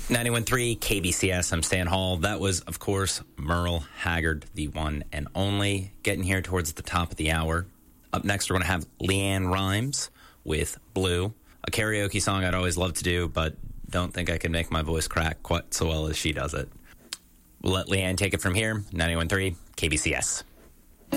91.3 KBCS, I'm Stan Hall. That was, of course, Merle Haggard, the one and only. Getting here towards the top of the hour. Up next, we're going to have Leanne Rimes with Blue, a karaoke song I'd always love to do, but don't think I can make my voice crack quite so well as she does it. We'll let Leanne take it from here. 91.3 KBCS.